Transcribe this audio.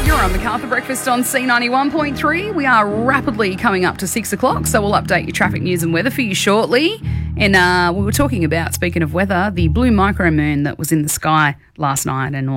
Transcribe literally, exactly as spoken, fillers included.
You're on MacArthur Breakfast on C ninety-one point three. We are rapidly coming up to six o'clock, so we'll update your traffic news and weather for you shortly. And uh, we were talking about, speaking of weather, the blue micromoon that was in the sky last night and